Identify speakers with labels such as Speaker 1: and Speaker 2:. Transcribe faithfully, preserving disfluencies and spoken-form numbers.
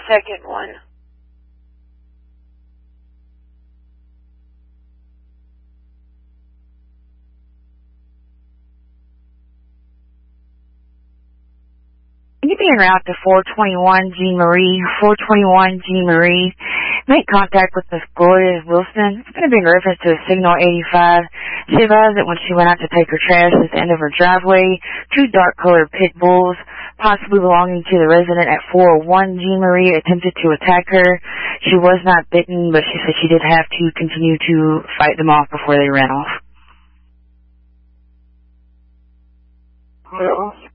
Speaker 1: second one.
Speaker 2: Can you be en route to four twenty-one Jean Marie, four twenty-one Jean Marie? Make contact with Miss Gloria Wilson. It's going to be in reference to a Signal eighty-five. She advised that when she went out to take her trash at the end of her driveway, two dark-colored pit bulls, possibly belonging to the resident at four oh one Jean Marie, attempted to attack her. She was not bitten, but she said she did have to continue to fight them off before they ran off.
Speaker 1: Hello?